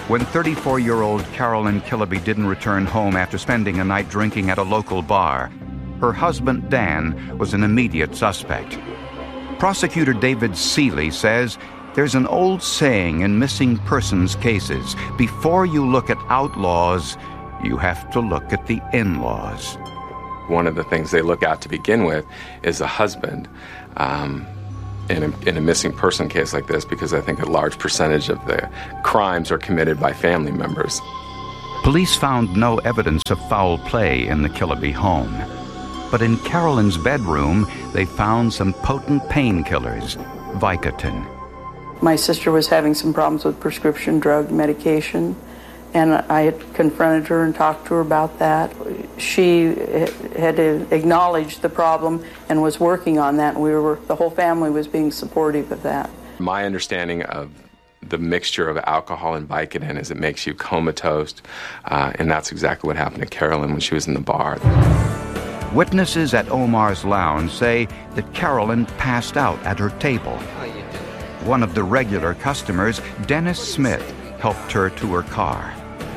when 34-year-old Carolyn Killaby didn't return home after spending a night drinking at a local bar, her husband Dan was an immediate suspect. Prosecutor David Seeley says there's an old saying in missing persons cases: before you look at outlaws, you have to look at the in-laws. One of the things they look at to begin with is the husband in a missing person case like this, because I think a large percentage of the crimes are committed by family members. Police found no evidence of foul play in the Killaby home. But in Carolyn's bedroom, they found some potent painkillers, Vicodin. My sister was having some problems with prescription drug medication, and I had confronted her and talked to her about that. She had acknowledged the problem and was working on that, and the whole family was being supportive of that. My understanding of the mixture of alcohol and Vicodin is it makes you comatose, and that's exactly what happened to Carolyn when she was in the bar. Witnesses at Omar's Lounge say that Carolyn passed out at her table. One of the regular customers, Dennis Smith, helped her to her car.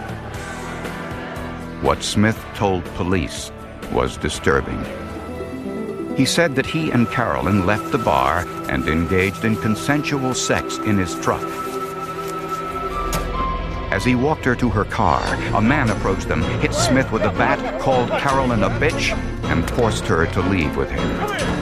What Smith told police was disturbing. He said that he and Carolyn left the bar and engaged in consensual sex in his truck. As he walked her to her car, a man approached them, hit Smith with a bat, called Carolyn a bitch, and forced her to leave with him.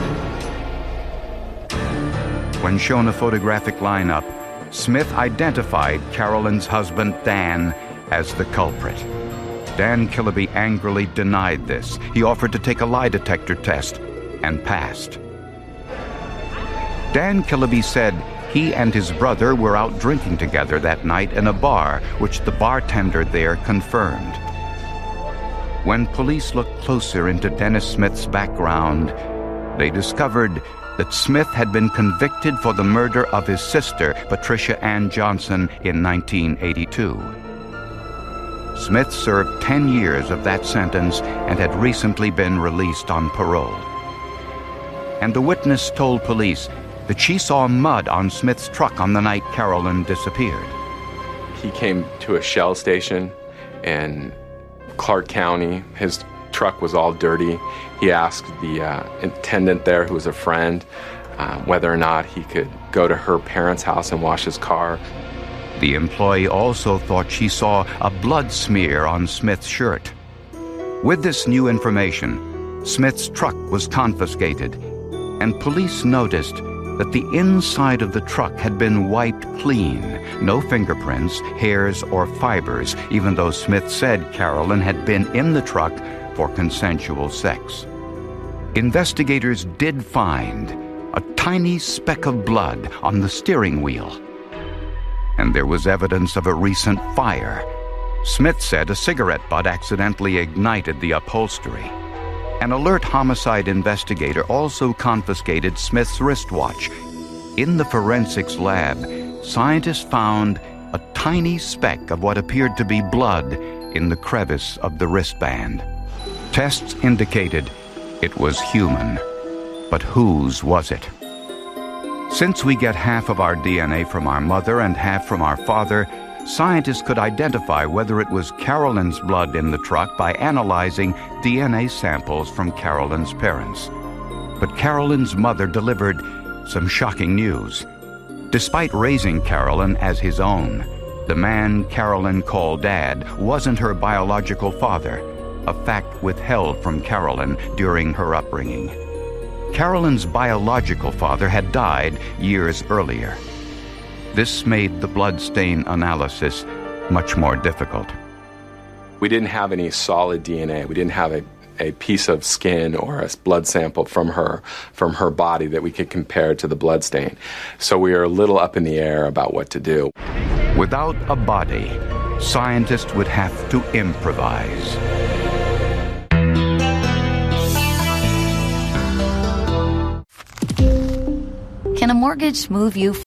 When shown a photographic lineup, Smith identified Carolyn's husband, Dan, as the culprit. Dan Killaby angrily denied this. He offered to take a lie detector test and passed. Dan Killaby said he and his brother were out drinking together that night in a bar, which the bartender there confirmed. When police looked closer into Dennis Smith's background, they discovered that Smith had been convicted for the murder of his sister, Patricia Ann Johnson, in 1982. Smith served 10 years of that sentence and had recently been released on parole. And the witness told police that she saw mud on Smith's truck on the night Carolyn disappeared. He came to a Shell station in Clark County. His truck was all dirty. He asked the attendant there, who was a friend, whether or not he could go to her parents' house and wash his car. The employee also thought she saw a blood smear on Smith's shirt. With this new information, Smith's truck was confiscated, and police noticed that the inside of the truck had been wiped clean. No fingerprints, hairs, or fibers, even though Smith said Carolyn had been in the truck for consensual sex. Investigators did find a tiny speck of blood on the steering wheel. And there was evidence of a recent fire. Smith said a cigarette butt accidentally ignited the upholstery. An alert homicide investigator also confiscated Smith's wristwatch. In the forensics lab, scientists found a tiny speck of what appeared to be blood in the crevice of the wristband. Tests indicated it was human. But whose was it? Since we get half of our DNA from our mother and half from our father, scientists could identify whether it was Carolyn's blood in the truck by analyzing DNA samples from Carolyn's parents. But Carolyn's mother delivered some shocking news. Despite raising Carolyn as his own, the man Carolyn called Dad wasn't her biological father, a fact withheld from Carolyn during her upbringing. Carolyn's biological father had died years earlier. This made the bloodstain analysis much more difficult. We didn't have any solid DNA. We didn't have a piece of skin or a blood sample from her body that we could compare to the bloodstain. So we were a little up in the air about what to do. Without a body, scientists would have to improvise. Can a mortgage move you